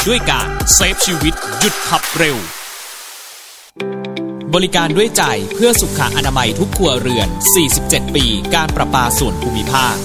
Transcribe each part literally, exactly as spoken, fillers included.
ด้วยการเซฟชีวิตหยุดขับเร็วบริการด้วยใจเพื่อสุขอนามัยทุกครัวเรือนสี่สิบเจ็ดปีการประปาส่วนภูมิภาค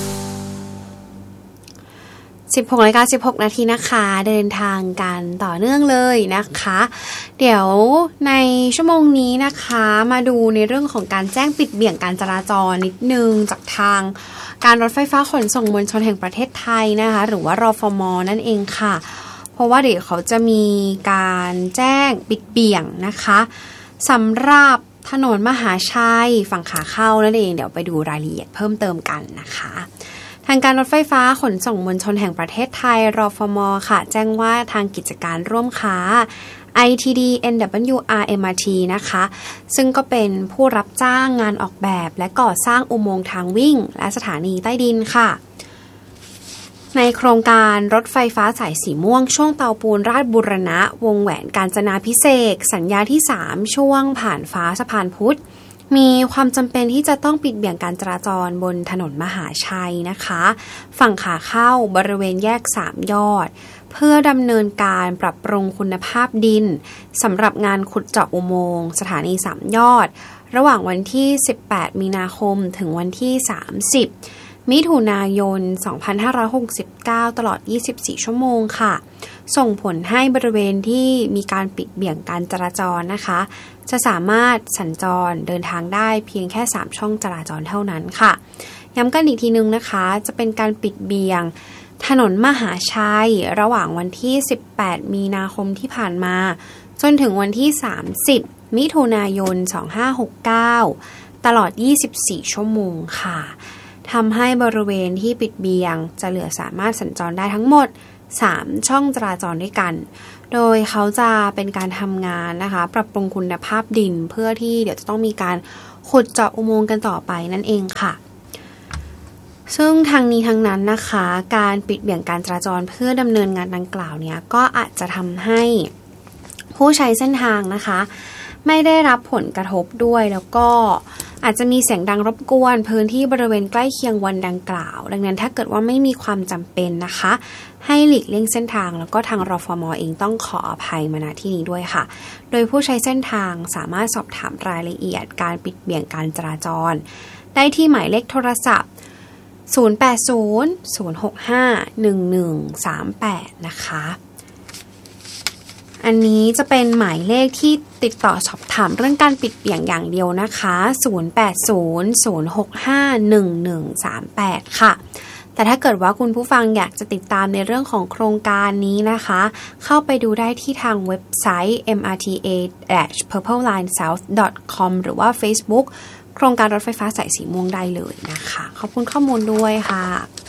สิบหกนาฬิกาสิบหกนาทีนะคะเดินทางกันต่อเนื่องเลยนะคะเดี๋ยวในชั่วโมงนี้นะคะมาดูในเรื่องของการแจ้งปิดเบี่ยงการจราจรนิดนึงจากทางการรถไฟฟ้าขนส่งมวลชนแห่งประเทศไทยนะคะหรือว่ารฟม.นั่นเองค่ะเพราะว่าเดี๋ยวเขาจะมีการแจ้งปิดเบี่ยงนะคะสำหรับถนนมหาชัยฝั่งขาเข้านั่นเองเดี๋ยวไปดูรายละเอียดเพิ่มเติมกันนะคะทางการรถไฟฟ้าขนส่งมวลชนแห่งประเทศไทยรฟม.ค่ะแจ้งว่าทางกิจการร่วมค้า ไอ ที ดี เอ็น ดับเบิลยู อาร์ เอ็ม อาร์ ที นะคะซึ่งก็เป็นผู้รับจ้างงานออกแบบและก่อสร้างอุโมงค์ทางวิ่งและสถานีใต้ดินค่ะในโครงการรถไฟฟ้าสายสีม่วงช่วงเตาปูนราชบูรณะวงแหวนกาญจนาภิเษกสัญญาที่สามช่วงผ่านฟ้าสะพานพุทธมีความจำเป็นที่จะต้องปิดเบี่ยงการจราจรบนถนนมหาชัยนะคะฝั่งขาเข้าบริเวณแยกสามยอดเพื่อดำเนินการปรับปรุงคุณภาพดินสำหรับงานขุดเจาะอุโมงค์สถานีสามยอดระหว่างวันที่สิบแปดมีนาคมถึงวันที่สามสิบมิถุนายนสองพันห้าร้อยหกสิบเก้าตลอดยี่สิบสี่ชั่วโมงค่ะส่งผลให้บริเวณที่มีการปิดเบี่ยงการจราจรนะคะจะสามารถสัญจรเดินทางได้เพียงแค่สามช่องจราจรเท่านั้นค่ะย้ำกันอีกทีนึงนะคะจะเป็นการปิดเบี่ยงถนนมหาชัยระหว่างวันที่สิบแปดมีนาคมที่ผ่านมาจนถึงวันที่สามสิบมิถุนายนสองพันห้าร้อยหกสิบเก้าตลอดยี่สิบสี่ชั่วโมงค่ะทำให้บริเวณที่ปิดเบี่ยงจะเหลือสามารถสัญจรได้ทั้งหมดสามช่องจราจรด้วยกันโดยเขาจะเป็นการทำงานนะคะปรับปรุงคุณภาพดินเพื่อที่เดี๋ยวจะต้องมีการขุดเจาะอุโมงค์กันต่อไปนั่นเองค่ะซึ่งทางนี้ทางนั้นนะคะการปิดเบี่ยงการจราจรเพื่อดำเนินงานดังกล่าวเนี่ยก็อาจจะทำให้ผู้ใช้เส้นทางนะคะไม่ได้รับผลกระทบด้วยแล้วก็อาจจะมีเสียงดังรบกวนพื้นที่บริเวณใกล้เคียงวันดังกล่าวดังนั้นถ้าเกิดว่าไม่มีความจำเป็นนะคะให้หลีกเลี่ยงเส้นทางแล้วก็ทางรฟม.เองต้องขออภัยมาณที่นี้ด้วยค่ะโดยผู้ใช้เส้นทางสามารถสอบถามรายละเอียดการปิดเบี่ยงการจราจรได้ที่หมายเลขโทรศัพท์ศูนย์ แปด ศูนย์ ศูนย์ หก ห้า หนึ่ง หนึ่ง สาม แปดนะคะอันนี้จะเป็นหมายเลขที่ติดต่อสอบถามเรื่องการปิดเบี่ยงอย่างเดียวนะคะศูนย์ แปด ศูนย์ ศูนย์ หก ห้า หนึ่ง หนึ่ง สาม แปดค่ะแต่ถ้าเกิดว่าคุณผู้ฟังอยากจะติดตามในเรื่องของโครงการนี้นะคะเข้าไปดูได้ที่ทางเว็บไซต์ เอ็ม อาร์ ที เอ พาร์เพลไลน์เซาท์ ดอท คอม หรือว่า Facebook โครงการรถไฟฟ้าสายสีม่วงได้เลยนะคะขอบคุณข้อมูลด้วยค่ะ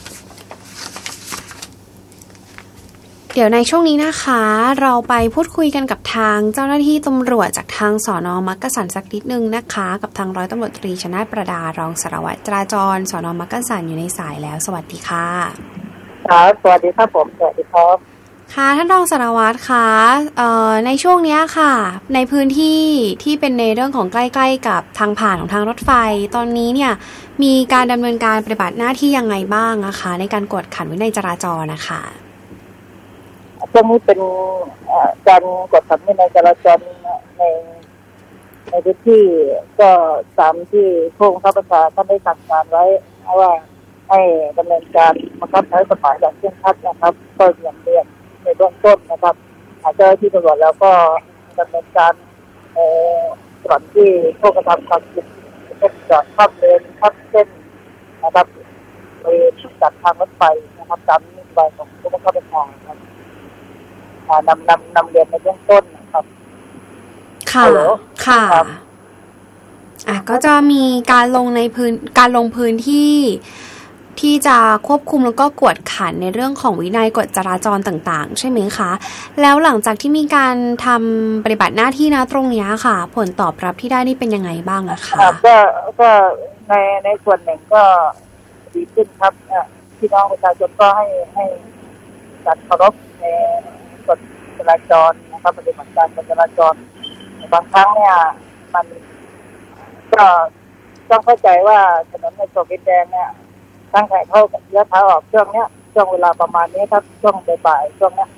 เดี๋ยวในช่วงนี้นะคะเราไปพูดคุยกันกับทางเจ้าหน้าที่ตำรวจจากทางสน.มักกะสันสักนิดนึงนะคะกับทางร้อยตำรวจตรีชนาถประดารองสารวัตรจราจรสน.มักกะสันอยู่ในสายแล้วสวัสดีค่ะครับสวัสดีครับผมสวัสดีครับค่ะท่านรองสารวัตรคะเอ่อในช่วงนี้ค่ะในพื้นที่ที่เป็นในเรื่องของใกล้ๆกับทางผ่านของทางรถไฟตอนนี้เนี่ยมีการดำเนินการปฏิบัติหน้าที่ยังไงบ้างนะคะในการกวดขันวินัยจราจรนะคะช่วงนี้เป็นการกดขันวินัยจราจรในในพื้นที่ก็ตามที่ผู้บังคับบัญชาท่านได้สั่งการไว้ว่าให้ดำเนินการบังคับใช้กฎหมายอย่างเคร่งครัดนะครับก็อย่างเรียนในเบื้องต้นนะครับเจ้าหน้าที่ตำรวจแล้วก็ดำเนินการส่วนที่ผู้กระทำความผิดเช่นจอดข้ามเลนข้ามเส้นนะครับโดยจัดทางรถไฟนะครับตามนโยบายของผู้บังคับบัญชาครับนำนำนำเรียนในเบื้องต้นนะครับค่ะค่ะอ่ะก็จะมีการลงในพื้นการลงพื้นที่ที่จะควบคุมแล้วก็กวดขันในเรื่องของวินัยกฎจราจรต่างๆใช่ไหมคะแล้วหลังจากที่มีการทำปฏิบัติหน้าที่นะตรงนี้ค่ะผลตอบรับที่ได้นี่เป็นยังไงบ้างอะคะก็ก็ในในส่วนหนึ่งก็ดีขึ้นครับพี่น้องประชาชนก็ให้ให้จัดเคารพในกฎจราจรนะครับปฏิบัติการกฎจราจรบางครั้งเนี่ยมันก็ต้องเข้าใจว่าถนนในโซนดินแดงเนี่ยตั้งแต่เข้าเลี้ยวซ้ายออกช่วงเนี้ยช่วงเวลาประมาณนี้ครับช่วงบ่ายๆช่วงเนี้ย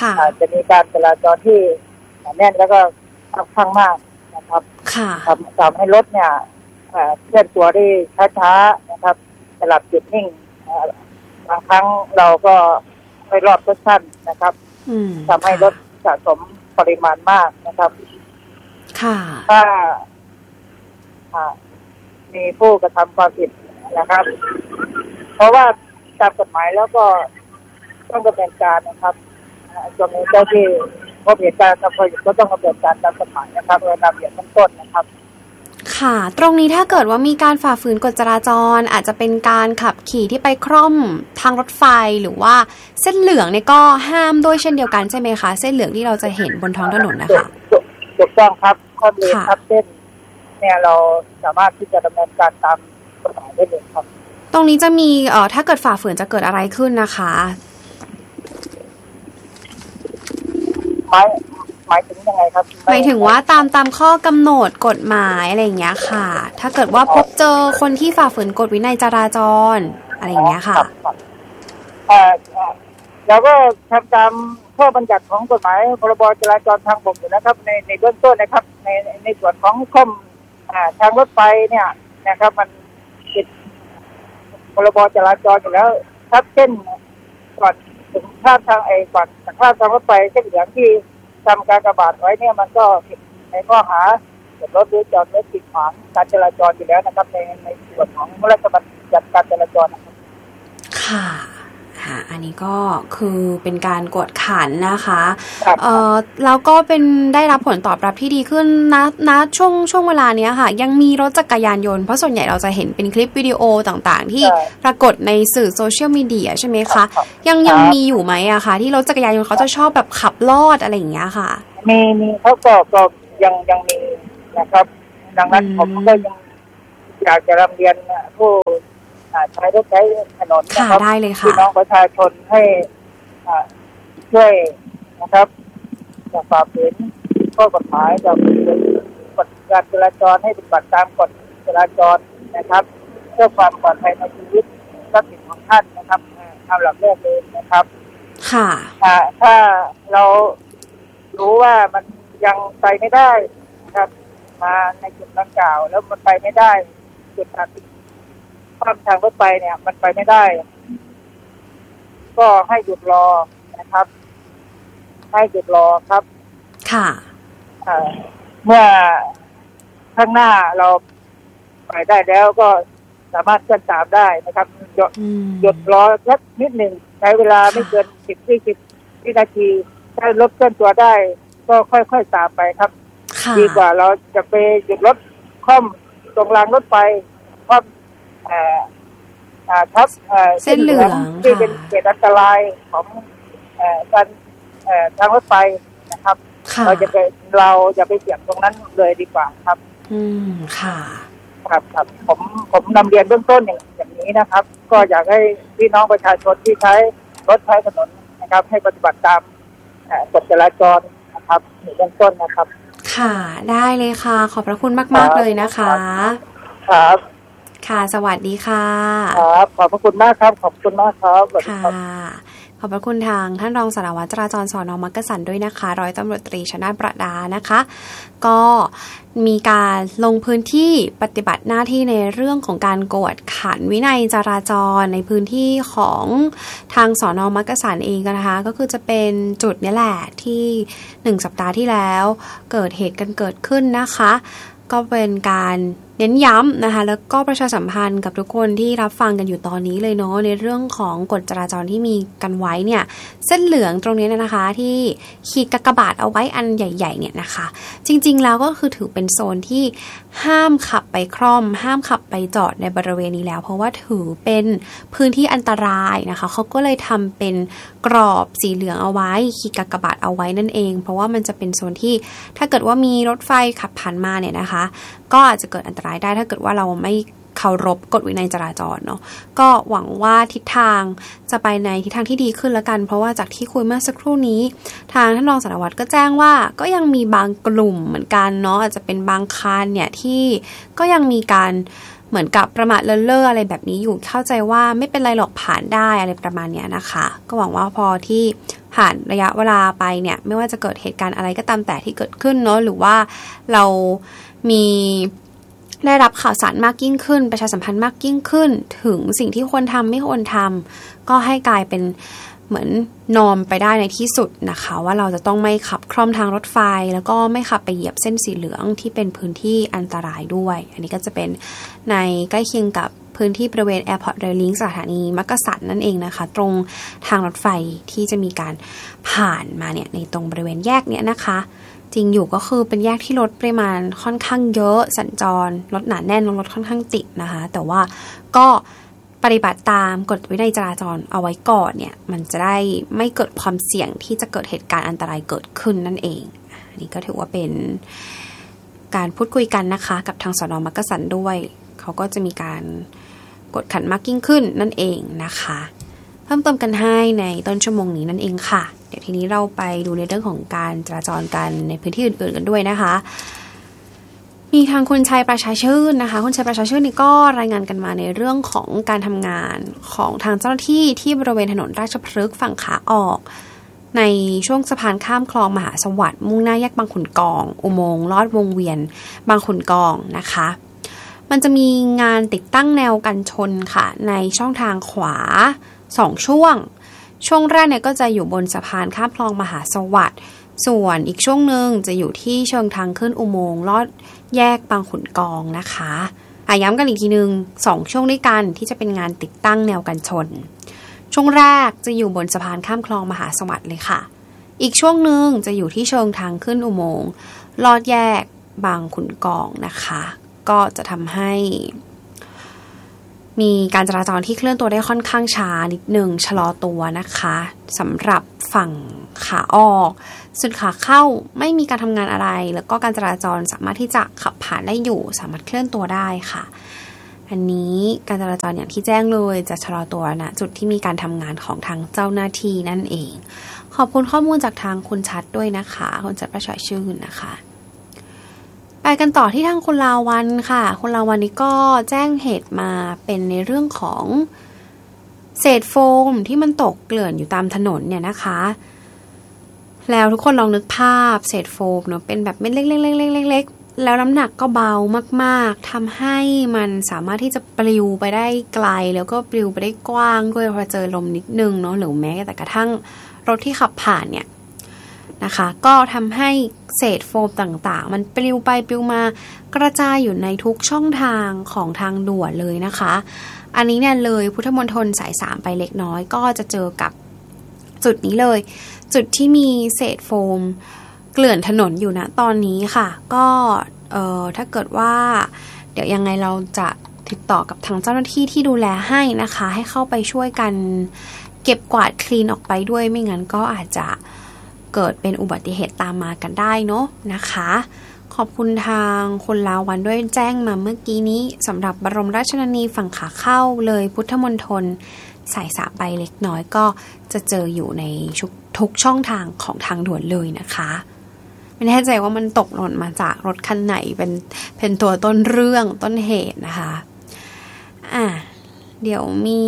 อาจจะมีการจราจรที่แน่นแล้วก็ค่อนข้างมากนะครับทำทำให้รถเนี่ยเคลื่อนตัวได้ช้าๆนะครับสลับจุดนิ่งบางครั้งเราก็ไม่รอบทุกชั้นนะครับทำให้รถสะสมปริมาณมากนะครับถ้ามีผู้กระทำความผิดนะครับเพราะว่าตามกฎหมายแล้วก็ต้องดำเนินการนะครับจนเจ้าที่พบเหตุการณ์ทำความผิดก็ต้องดำเนินการตามกฎหมายนะครับโดยนำเหตุต้นนะครับค่ะตรงนี้ถ้าเกิดว่ามีการฝ่าฝืนกฎจราจรอาจจะเป็นการขับขี่ที่ไปคร่อมทางรถไฟหรือว่าเส้นเหลืองเนี่ยก็ห้ามด้วยเช่นเดียวกันใช่ไหมคะเส้นเหลืองที่เราจะเห็นบนท้องถนนนะคะถูกต้องครับข้อเลนครับเส้นเนี่ยเราสามารถที่จะดำเนินการตามกฎหมายได้เลยครับตรงนี้จะมีเอ่อถ้าเกิดฝ่าฝืนจะเกิดอะไรขึ้นนะคะหมายหมายถึงยังไงครับหมายถึงว่าตามตามข้อกำหนดกฎหมายอะไรอย่างเงี้ยค่ะถ้าเกิดว่าพบเจอคนที่ฝ่าฝืนกฎวินัยจราจรอะไรอย่างเงี้ยค่ะเอ่อแล้วก็ทำตามข้อบัญญัติของกฎหมายพรบจราจรทางบกอยู่นะครับในในเบื้องต้นนะครับในในส่วนของข้อมทางรถไฟเนี่ยนะครับมันติดพรบจราจรอยู่แล้วทับเส้นก่อนถึงข้ามทางไอ้ก่อนข้ามทางรถไฟเส้นเหลืองที่ทำการกระบาดไว้เนี่ยมันก็ผิดในข้อหาขับรถหรือจอดรถกีดขวางการจราจรอยู่แล้วนะครับในในส่วนของพระราชบัญญัติการจราจรนะครับค่ะค่ะอันนี้ก็คือเป็นการกวดขันนะคะเอ่อแล้วก็เป็นได้รับผลตอบรับที่ดีขึ้นนะนะช่วงช่วงเวลาเนี้ยค่ะยังมีรถจักรยานยนต์เพราะส่วนใหญ่เราจะเห็นเป็นคลิปวิดีโอต่างๆที่ปรากฏในสื่อโซเชียลมีเดียใช่ไหมคะยังยังมีอยู่ไหมอะคะที่รถจักรยานยนต์เขาจะชอบแบบขับลอดอะไรอย่างเงี้ยค่ะมีมีเขาก็ก็ยังยังมีนะครับดังนั้นผมก็ยังอยากจะรำเรียนผู้ใช้รถใช้ถนนนะครับพี่น้องประชาชนให้ช่วยนะครับจะฝ่าฝืนข้อกฎหมายจะกฎการจราจรให้ปฏิบัติตามกฎจราจรนะครับเพื่อความปลอดภัยในชีวิตทรัพย์สินของท่านนะครับเอาหลักแรกเลยนะครับค่ะถ้าเรารู้ว่ามันยังไปไม่ได้นะครับมาในจุดดังกล่าวแล้วมันไปไม่ได้จุดตัดข้ามทางรถไฟเนี่ยมันไปไม่ได้ก็ให้หยุดรอนะครับให้หยุดรอครับค่ะเมื่อข้างหน้าเราไปได้แล้วก็สามารถเคลื่อนตามได้นะครับหยุดหยุดรอสักนิดหนึ่งใช้เวลาไม่เกินสิบยี่สิบวินาทีถ้ารถเคลื่อนตัวได้ก็ค่อยๆตามไปครับดีกว่าเราจะไปหยุดรถค่อมตรงรางรถไฟค่อมทับเส้นเหลืองที่เป็นเขตอันตรายของการทางรถไฟนะครับเราจะไปเราจะไปเสี่ยงตรงนั้นเลยดีกว่าครับอืมค่ะครับครับผมผมนำเรียนเบื้องต้นอย่างอย่างนี้นะครับก็อยากให้พี่น้องประชาชนที่ใช้รถใช้ถนนนะครับให้ปฏิบัติตามกฎจราจรนะครับในเบื้องต้นนะครับค่ะได้เลยค่ะขอบพระคุณมากๆเลยนะคะครับค่ะสวัสดีค่ะครับขอบพระคุณมากครับขอบคุณมากครับค่ะขอบพระคุณทางท่านรองสารวัตรจราจรสน.มักกะสันด้วยนะคะร้อยตำรวจตรีชนาญประดานะคะก็มีการลงพื้นที่ปฏิบัติหน้าที่ในเรื่องของการกวดขันวินัยจราจรในพื้นที่ของทางสน.มักกะสันเองนะคะก็คือจะเป็นจุดนี้แหละที่หนึ่งสัปดาห์ที่แล้วเกิดเหตุกันเกิดขึ้นนะคะก็เป็นการเน้นย้ำนะคะแล้วก็ประชาสัมพันธ์กับทุกคนที่รับฟังกันอยู่ตอนนี้เลยเนาะในเรื่องของกฎจราจรที่มีกันไว้เนี่ยเส้นเหลืองตรงนี้นะคะที่ขีดกากบาทเอาไว้อันใหญ่ๆเนี่ยนะคะจริงๆแล้วก็คือถือเป็นโซนที่ห้ามขับไปคร่อมห้ามขับไปจอดในบริเวณนี้แล้วเพราะว่าถือเป็นพื้นที่อันตรายนะคะเขาก็เลยทำเป็นกรอบสีเหลืองเอาไว้ขีดกากบาทเอาไว้นั่นเองเพราะว่ามันจะเป็นโซนที่ถ้าเกิดว่ามีรถไฟขับผ่านมาเนี่ยนะคะก็อาจจะเกิดอันตรายได้ถ้าเกิดว่าเราไม่เคารพกฎวินัยจราจรเนาะก็หวังว่าทิศทางจะไปในทิศทางที่ดีขึ้นแล้วกันเพราะว่าจากที่คุยเมื่อสักครู่นี้ทางท่านรองสารวัตรก็แจ้งว่าก็ยังมีบางกลุ่มเหมือนกันเนาะอาจจะเป็นบางคันเนี่ยที่ก็ยังมีการเหมือนกับประมาทเลินเล่ออะไรแบบนี้อยู่เข้าใจว่าไม่เป็นไรหรอกผ่านได้อะไรประมาณเนี้ยนะคะก็หวังว่าพอที่ผ่านระยะเวลาไปเนี่ยไม่ว่าจะเกิดเหตุการณ์อะไรก็ตามแต่ที่เกิดขึ้นเนาะหรือว่าเรามีได้รับข่าวสารมากยิ่งขึ้นประชาสัมพันธ์มากยิ่งขึ้นถึงสิ่งที่ควรทำไม่ควรทำก็ให้กลายเป็นเหมือนนอมไปได้ในที่สุดนะคะว่าเราจะต้องไม่ขับคล่อมทางรถไฟแล้วก็ไม่ขับไปเหยียบเส้นสีเหลืองที่เป็นพื้นที่อันตรายด้วยอันนี้ก็จะเป็นในใกล้เคียงกับพื้นที่บริเวณ Airport Rail Link สถานีมักกะสันนั่นเองนะคะตรงทางรถไฟที่จะมีการผ่านมาเนี่ยในตรงบริเวณแยกเนี่ยนะคะจริงอยู่ก็คือเป็นแยกที่รถปริมาณค่อนข้างเยอะสัญจรรถหนาแน่นรถค่อนข้างติดนะคะแต่ว่าก็ปฏิบัติตามกฎวินัยจราจรเอาไว้ก่อนเนี่ยมันจะได้ไม่เกิดความเสี่ยงที่จะเกิดเหตุการณ์อันตรายเกิดขึ้นนั่นเองอันนี้ก็ถือว่าเป็นการพูดคุยกันนะคะกับทางสน.มักกะสันด้วยเขาก็จะมีการกดขันมากยิ่งขึ้นนั่นเองนะคะเพิ่มเติมกันให้ในต้นชั่วโมงนี้นั่นเองค่ะเดี๋ยวทีนี้เราไปดูในเรื่องของการจราจรกันในพื้นที่อื่นๆกันด้วยนะคะมีทางคุณชัยประชาชื่นนะคะคุณชัยประชาชื่นนี่ก็รายงานกันมาในเรื่องของการทำงานของทางเจ้าหน้าที่ที่บริเวณถนนราชพฤกษ์ฝั่งขาออกในช่วงสะพานข้ามคลองมหาสวัสดิ์มุ่งหน้าแยกบางขุนกองอุโมงค์ลอดวงเวียนบางขุนกองนะคะมันจะมีงานติดตั้งแนวกันชนค่ะในช่องทางขวาสองช่วงช่วงแรกเนี่ยก็จะอยู่บนสะพานข้ามคลองมหาสวัสดิ์ส่วนอีกช่วงหนึ่งจะอยู่ที่เชิงทางขึ้นอุโมงค์ลอดแยกบางขุนกองนะคะอ่ะย้ำกันอีกทีนึงสองช่วงด้วยกันที่จะเป็นงานติดตั้งแนวกันชนช่วงแรกจะอยู่บนสะพานข้ามคลองมหาสวัสดิ์เลยค่ะอีกช่วงหนึ่งจะอยู่ที่เชิงทางขึ้นอุโมงค์ลอดแยกบางขุนกองนะคะก็จะทำให้มีการจราจรที่เคลื่อนตัวได้ค่อนข้างช้านิดหนึ่งชะลอตัวนะคะสำหรับฝั่งขาออกส่วนขาเข้าไม่มีการทำงานอะไรแล้วก็การจราจรสามารถที่จะขับผ่านได้อยู่สามารถเคลื่อนตัวได้ค่ะอันนี้การจราจรอย่างที่แจ้งเลยจะชะลอตัวณจุดที่มีการทำงานของทางเจ้าหน้าที่นั่นเองขอบคุณข้อมูลจากทางคุณชัดด้วยนะคะคุณชัดประชาชื่นนะคะไปกันต่อที่ทางคุณลาวันค่ะคุณลาวันนี้ก็แจ้งเหตุมาเป็นในเรื่องของเศษโฟมที่มันตกเกลื่อนอยู่ตามถนนเนี่ยนะคะแล้วทุกคนลองนึกภาพเศษโฟมเนาะเป็นแบบเม็ดเล็กๆๆๆๆแล้วน้ำหนักก็เบามากๆทำให้มันสามารถที่จะปลิวไปได้ไกลแล้วก็ปลิวไปได้กว้างด้วยพอเจอลมนิดนึงเนาะหรือแม้แต่กระทั่งรถที่ขับผ่านเนี่ยนะคะก็ทำให้เศษโฟมต่างๆมันปลิวไปปลิวมากระจายอยู่ในทุกช่องทางของทางด่วนเลยนะคะอันนี้เนี่ยเลยพุทธมณฑลสายสามไปเล็กน้อยก็จะเจอกับจุดนี้เลยจุดที่มีเศษโฟมเกลื่อนถนนอยู่นะตอนนี้ค่ะก็เอ่อถ้าเกิดว่าเดี๋ยวยังไงเราจะติดต่อกับทางเจ้าหน้าที่ที่ดูแลให้นะคะให้เข้าไปช่วยกันเก็บกวาดคลีนออกไปด้วยไม่งั้นก็อาจจะเกิดเป็นอุบัติเหตุตามมากันได้เนาะนะคะขอบคุณทางคนลาวันด้วยแจ้งมาเมื่อกี้นี้สำหรับบรมราชชนนีฝั่งขาเข้าเลยพุทธมณฑลสายสามไปเล็กน้อยก็จะเจออยู่ในทุกช่องทางของทางด่วนเลยนะคะไม่แน่ใจว่ามันตกหล่นมาจากรถคันไหนเป็นเป็นตัวต้นเรื่องต้นเหตุนะคะอ่ะเดี๋ยวมี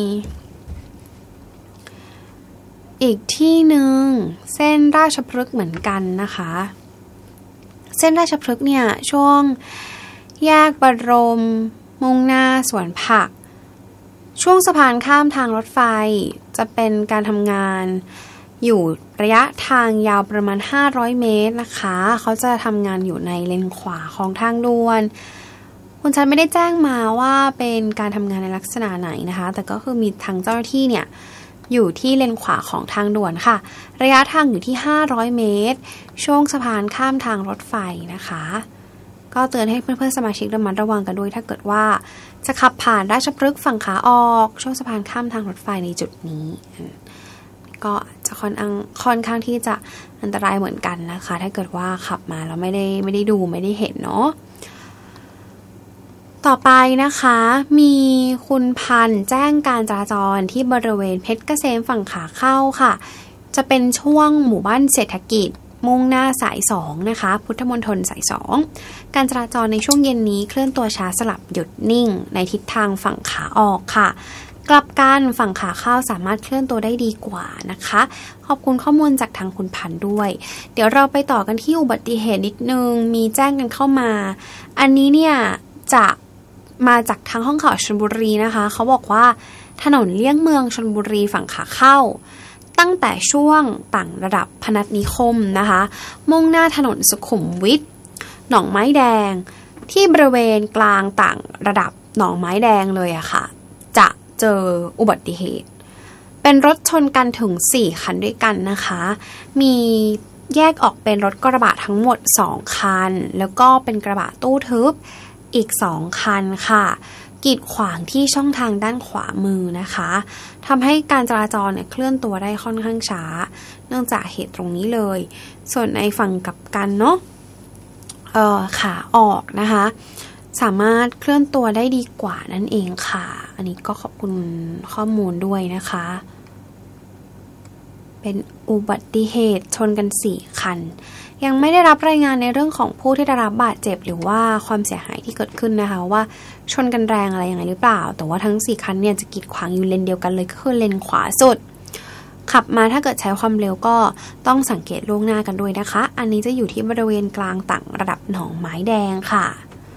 อีกที่หนึ่งเส้นราชพฤกษ์เหมือนกันนะคะเส้นราชพฤกษ์เนี่ยช่วงแยกบรมมุ่งหน้าสวนผักช่วงสะพานข้ามทางรถไฟจะเป็นการทำงานอยู่ระยะทางยาวประมาณห้าร้อยเมตรนะคะเขาจะทำงานอยู่ในเลนขวาของทางด่วนคุณชันไม่ได้แจ้งมาว่าเป็นการทำงานในลักษณะไหนนะคะแต่ก็คือมีทางเจ้าหน้าที่เนี่ยอยู่ที่เลนขวาของทางด่วนค่ะระยะทางอยู่ที่ห้าร้อยเมตรช่วงสะพานข้ามทางรถไฟนะคะก็เตือนให้เพื่อนๆสมาชิกระมัดระวังกันด้วยถ้าเกิดว่าจะขับผ่านราชพฤกษ์ฝั่งขาออกช่วงสะพานข้ามทางรถไฟในจุดนี้ก็จะค่อนข้างค่อนข้างที่จะอันตรายเหมือนกันนะคะถ้าเกิดว่าขับมาแล้วไม่ได้ไม่ได้ดูไม่ได้เห็นเนาะต่อไปนะคะมีคุณพันแจ้งการจราจรที่บริเวณเพชรเกษมฝั่งขาเข้าค่ะจะเป็นช่วงหมู่บ้านเศรษฐกิจมุ่งหน้าสายสองนะคะพุทธมณฑลสายสองการจราจรในช่วงเย็นนี้เคลื่อนตัวช้าสลับหยุดนิ่งในทิศทางฝั่งขาออกค่ะกลับกันฝั่งขาเข้าสามารถเคลื่อนตัวได้ดีกว่านะคะขอบคุณข้อมูลจากทางคุณพันธุ์ด้วยเดี๋ยวเราไปต่อกันที่อุบัติเหตุนิดนึงมีแจ้งกันเข้ามาอันนี้เนี่ยจะมาจากทางห้องข่าวชลบุรีนะคะเขาบอกว่าถนนเลี่ยงเมืองชลบุรีฝั่งขาเข้าตั้งแต่ช่วงต่างระดับพนัสนิคมนะคะมุ่งหน้าถนนสุขุมวิทหนองไม้แดงที่บริเวณกลางต่างระดับหนองไม้แดงเลยอะค่ะจะเจออุบัติเหตุเป็นรถชนกันถึงสี่คันด้วยกันนะคะมีแยกออกเป็นรถกระบะทั้งหมดสองคันแล้วก็เป็นกระบะตู้ทึบอีกสองคันค่ะกีดขวางที่ช่องทางด้านขวามือนะคะทำให้การจราจรเนี่ยเคลื่อนตัวได้ค่อนข้างช้าเนื่องจากเหตุตรงนี้เลยส่วนในฝั่งกลับกันเนาะเอ่อขาออกนะคะสามารถเคลื่อนตัวได้ดีกว่านั่นเองค่ะอันนี้ก็ขอบคุณข้อมูลด้วยนะคะเป็นอุบัติเหตุชนกันสี่คันยังไม่ได้รับรายงานในเรื่องของผู้ที่ได้รับบาดเจ็บหรือว่าความเสียหายที่เกิดขึ้นนะคะว่าชนกันแรงอะไรยังไงหรือเปล่าแต่ว่าทั้งสี่คันเนี่ยจะกีดขวางอยู่เลนเดียวกันเลยก็คือเลนขวาสุดขับมาถ้าเกิดใช้ความเร็วก็ต้องสังเกตล่วงหน้ากันด้วยนะคะอันนี้จะอยู่ที่บริเวณกลางต่างระดับหนองไม้แดงค่ะ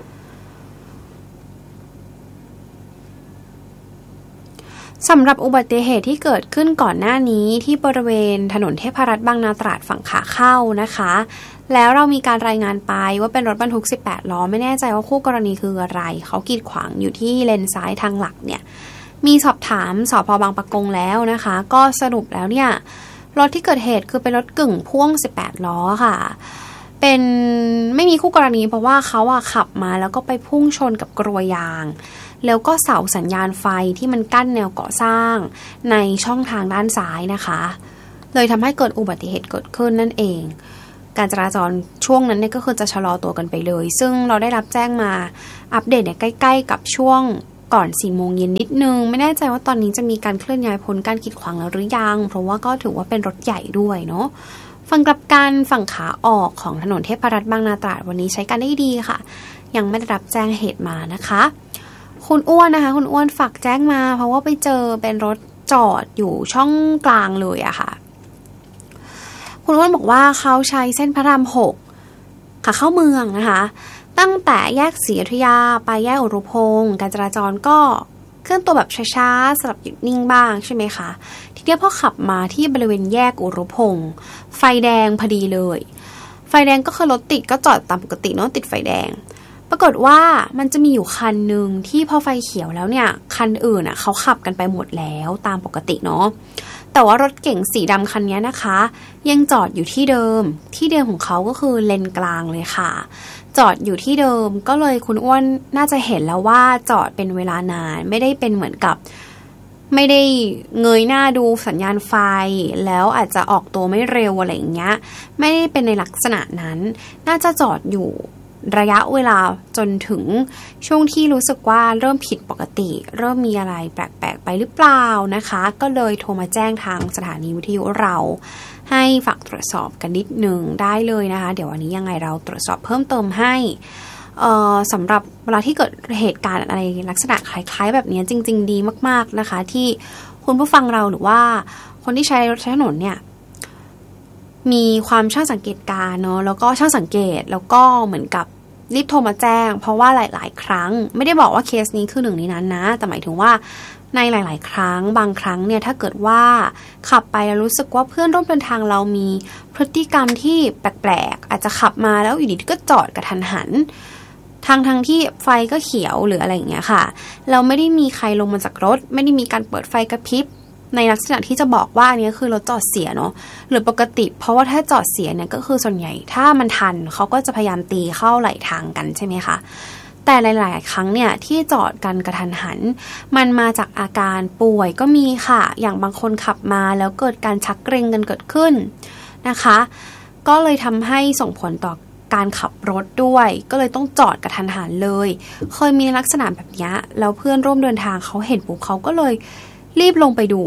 สำหรับอุบัติเหตุที่เกิดขึ้นก่อนหน้านี้ที่บริเวณถนนเทพรัตน์บางนาตราดฝั่งขาเข้านะคะแล้วเรามีการรายงานไปว่าเป็นรถบรรทุกสิบแปดล้อไม่แน่ใจว่าคู่กรณีคืออะไรเขากีดขวางอยู่ที่เลนซ้ายทางหลักเนี่ยมีสอบถามสภ.บางปะกงแล้วนะคะก็สรุปแล้วเนี่ยรถที่เกิดเหตุคือเป็นรถกึ่งพ่วงสิบแปดล้อค่ะเป็นไม่มีคู่กรณีเพราะว่าเขาอะขับมาแล้วก็ไปพุ่งชนกับกรวยยางแล้วก็เสาสัญญาณไฟที่มันกั้นแนวก่อสร้างในช่องทางด้านซ้ายนะคะเลยทำให้เกิดอุบัติเหตุเกิดขึ้นนั่นเองการจราจรช่วงนั้นเนี่ยก็คือจะชะลอตัวกันไปเลยซึ่งเราได้รับแจ้งมาอัปเดตเนี่ยใกล้ๆกับช่วงก่อนสี่โมงเย็นนิดนึงไม่แน่ใจว่าตอนนี้จะมีการเคลื่อนย้ายพ้นการกีดขวางแล้วหรือยังเพราะว่าก็ถือว่าเป็นรถใหญ่ด้วยเนาะฝั่งกลับกันฝั่งขาออกของถนนเทพรัตน์บางนาตราดวันนี้ใช้การได้ดีค่ะยังไม่ได้รับแจ้งเหตุมานะคะคุณอ้วนนะคะคุณอ้วนฝากแจ้งมาเพราะว่าไปเจอเป็นรถจอดอยู่ช่องกลางเลยอะค่ะคุณอ้วนบอกว่าเขาใช้เส้นพระรามหกขาเข้าเมืองนะคะตั้งแต่แยกศรีอยุธยาไปแยกอุรุพงศ์การจราจรก็เคลื่อนตัวแบบช้าๆสลับหยุดนิ่งบ้างใช่ไหมคะทีนี้พอขับมาที่บริเวณแยกอุรุพงศ์ไฟแดงพอดีเลยไฟแดงก็คือรถติดก็จอดตามปกติเนาะติดไฟแดงปรากฏว่ามันจะมีอยู่คันหนึ่งที่พอไฟเขียวแล้วเนี่ยคันอื่นอ่ะเขาขับกันไปหมดแล้วตามปกติเนาะแต่ว่ารถเก๋งสีดำคันนี้นะคะยังจอดอยู่ที่เดิมที่เดิมของเขาก็คือเลนกลางเลยค่ะจอดอยู่ที่เดิมก็เลยคุณอ้วนน่าจะเห็นแล้วว่าจอดเป็นเวลานานไม่ได้เป็นเหมือนกับไม่ได้เงยหน้าดูสัญญาณไฟแล้วอาจจะออกตัวไม่เร็วอะไรอย่างเงี้ยไม่ได้เป็นในลักษณะนั้นน่าจะจอดอยู่ระยะเวลาจนถึงช่วงที่รู้สึกว่าเริ่มผิดปกติเริ่มมีอะไรแปลกๆไปหรือเปล่านะคะก็เลยโทรมาแจ้งทางสถานีวิทยุเราให้ฝากตรวจสอบกันนิดนึงได้เลยนะคะเดี๋ยววันนี้ยังไงเราตรวจสอบเพิ่มเติมให้สำหรับเวลาที่เกิดเหตุการณ์อะไรลักษณะคล้ายๆแบบนี้จริงๆดีมากๆนะคะที่คุณผู้ฟังเราหรือว่าคนที่ใช้รถใช้ถนนเนี่ยมีความช่างสังเกตการเนาะแล้วก็ช่างสังเกตแล้วก็เหมือนกับรีบโทรมาแจ้งเพราะว่าหลายๆครั้งไม่ได้บอกว่าเคสนี้คือหนึ่งในนั้นนะแต่หมายถึงว่าในหลายๆครั้งบางครั้งเนี่ยถ้าเกิดว่าขับไปแล้วรู้สึกว่าเพื่อนร่วมเดินทางเรามีพฤติกรรมที่แปลกๆอาจจะขับมาแล้วอยู่ดีก็จอดกระทันหันทางทางที่ไฟก็เขียวหรืออะไรอย่างเงี้ยค่ะเราไม่ได้มีใครลงมาจากรถไม่ได้มีการเปิดไฟกระพริบในลักษณะที่จะบอกว่าอันนี้คือรถจอดเสียเนาะหรือปกติเพราะว่าถ้าจอดเสียเนี่ยก็คือส่วนใหญ่ถ้ามันทันเขาก็จะพยายามตีเข้าไหลทางกันใช่ไหมคะแต่หลายๆครั้งเนี่ยที่จอดกันกระทันหันมันมาจากอาการป่วยก็มีค่ะอย่างบางคนขับมาแล้วเกิดการชักเกร็งกันเกิดขึ้นนะคะก็เลยทำให้ส่งผลต่อการขับรถด้วยก็เลยต้องจอดกระทันหันเลยเคยมีลักษณะแบบนี้แล้วเพื่อนร่วมเดินทางเขาเห็นปุ๊บเขาก็เลยรีบลงไปดู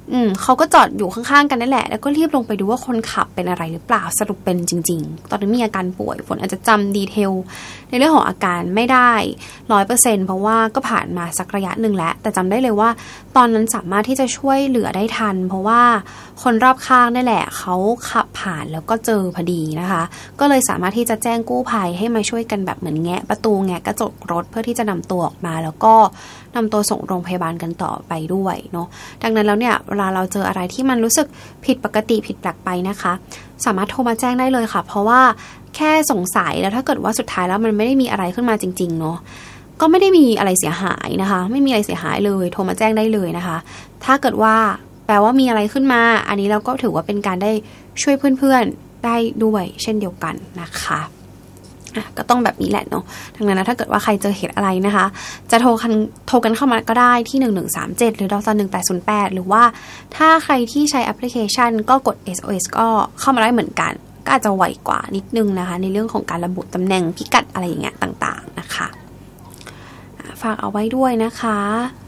อืมเขาก็จอดอยู่ข้างๆกันนั่นแหละแล้วก็รีบลงไปดูว่าคนขับเป็นอะไรหรือเปล่าสรุปเป็นจริงๆตอนนี้มีอาการป่วยฝนอาจจะจำดีเทลในเรื่องของอาการไม่ได้ ร้อยเปอร์เซ็นต์ เพราะว่าก็ผ่านมาสักระยะหนึ่งแล้วแต่จำได้เลยว่าตอนนั้นสามารถที่จะช่วยเหลือได้ทันเพราะว่าคนรอบข้างนั่นแหละเขาขับผ่านแล้วก็เจอพอดีนะคะก็เลยสามารถที่จะแจ้งกู้ภัยให้มาช่วยกันแบบเหมือนแงะประตูแงะกระจกรถเพื่อที่จะนำตัวออกมาแล้วก็นำตัวส่งโรงพยาบาลกันต่อไปด้วยเนาะดังนั้นแล้วเนี่ยเวลาเราเจออะไรที่มันรู้สึกผิดปกติผิดแปลกไปนะคะสามารถโทรมาแจ้งได้เลยค่ะเพราะว่าแค่สงสัยแล้วถ้าเกิดว่าสุดท้ายแล้วมันไม่ได้มีอะไรขึ้นมาจริงๆเนาะก็ไม่ได้มีอะไรเสียหายนะคะไม่มีอะไรเสียหายเลยโทรมาแจ้งได้เลยนะคะถ้าเกิดว่าแปลว่ามีอะไรขึ้นมาอันนี้เราก็ถือว่าเป็นการได้ช่วยเพื่อนๆได้ด้วยเช่นเดียวกันนะคะก็ต้องแบบนี้แหละเนาะดังนั้นนะถ้าเกิดว่าใครเจอเหตุอะไรนะคะจะโทรกันโทรกันเข้ามาก็ได้ที่หนึ่งหนึ่งสามเจ็ดหรือดอกจันหนึ่งแปดศูนย์แปดหรือว่าถ้าใครที่ใช้แอปพลิเคชันก็กด เอส โอ เอส ก็เข้ามาได้เหมือนกันก็อาจจะไวกว่านิดนึงนะคะในเรื่องของการระบุตำแหน่งพิกัดอะไรอย่างเงี้ยต่างๆนะคะฝากเอาไว้ด้วยนะคะ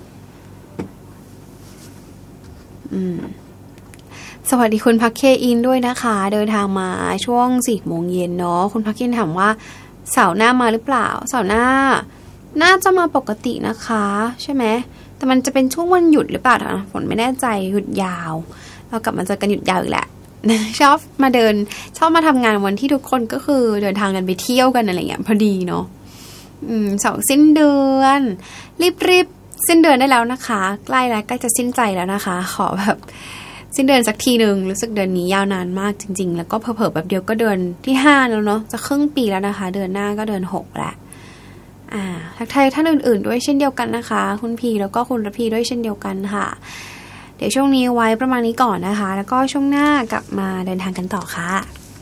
อืมสวัสดีคุณพักเคอินด้วยนะคะเดินทางมาช่วงสี่โมงเย็นเนาะคุณพักเคอินถามว่าเสาร์หน้ามาหรือเปล่าเสาร์หน้าน่าจะมาปกตินะคะใช่ไหมแต่มันจะเป็นช่วงวันหยุดหรือเปล่านะฝนไม่แน่ใจหยุดยาวเรากลับมาเจอกันหยุดยาวอีกแหละชอบมาเดินชอบมาทำงานวันที่ทุกคนก็คือเดินทางกันไปเที่ยวกันอะไรอย่างเงี้ยพอดีเนาะอืมสองสิ้นเดือนรีบๆสิ้นเดือนได้แล้วนะคะใกล้แล้วใกล้จะสิ้นใจแล้วนะคะขอแบบสิ้นเดือนสักทีนึงรู้สึกเดือนนี้ยาวนานมากจริงๆแล้วก็เผลอๆแบบเดียวก็เดือนที่ห้าแล้วเนาะจะครึ่งปีแล้วนะคะเดือนหน้าก็เดือนหกแล้วอ่าทักทายท่านอื่นๆด้วยเช่นเดียวกันนะคะคุณพีแล้วก็คุณระพีด้วยเช่นเดียวกันค่ะเดี๋ยวช่วงนี้ไว้ประมาณนี้ก่อนนะคะแล้วก็ช่วงหน้ากลับมาเดินทางกันต่อค่ะ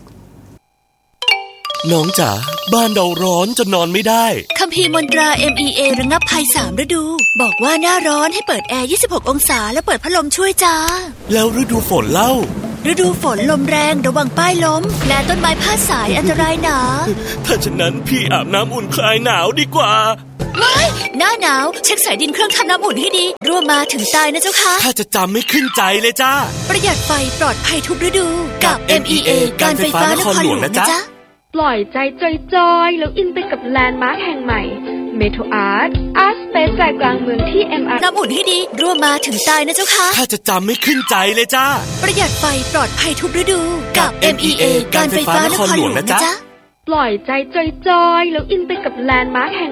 น้องจ๋าบ้านเราร้อนจนนอนไม่ได้คัมภีร์มนตรา เอ็ม อี เอ ระงับภัยสามฤดูบอกว่าหน้าร้อนให้เปิดแอร์ยี่สิบหกองศาแล้วเปิดพัดลมช่วยจ้าแล้วฤดูฝนเล่าฤดูฝนลมแรงระวังป้ายล้มและต้นไม้พาดสายอันตรายหนาถ้าฉะนั้นพี่อาบน้ำอุ่นคลายหนาวดีกว่าว้ายหน้าหนาวเช็คสายดินเครื่องทำน้ำอุ่นให้ดีรั่วมาถึงตายนะเจ้าค่ะถ้าจะจำไม่ขึ้นใจเลยจ้าประหยัดไฟปลอดภัยทุกฤดูกับ เอ็ม อี เอ การไฟฟ้านครหลวงนะจ๊ะปล่อยใจจอยๆแล้วอินไปกับแลนด์มาร์คแห่งใหม่เมโทรอาร์ตอาร์ตสเปซใจกลางเมืองที่ เอ็ม อาร์น้ำอุ่นให้ดีรั่วมาถึงตายนะเจ้าค่ะถ้าจะจำไม่ขึ้นใจเลยจ้าประหยัดไฟปลอดภัยทุกฤดูกับ เอ็ม อี เอ การไฟฟ้านครหลวงนะจ๊ะปล่อยใจจอยๆแล้วอินไปกับแลนด์มาร์คแห่ง